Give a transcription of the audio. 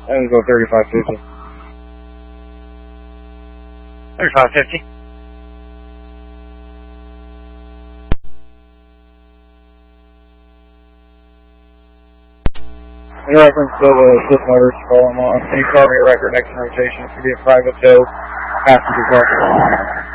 I'm going to go 3550. 3550. In reference to the slip motors, call them on any car may record next rotation. It should be a private tow, passenger car.